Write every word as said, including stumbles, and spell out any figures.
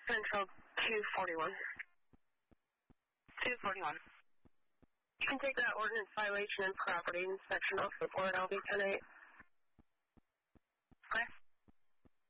Central two forty-one. two forty-one. You can take that ordinance violation and property inspection off the board. I'll be ten eight.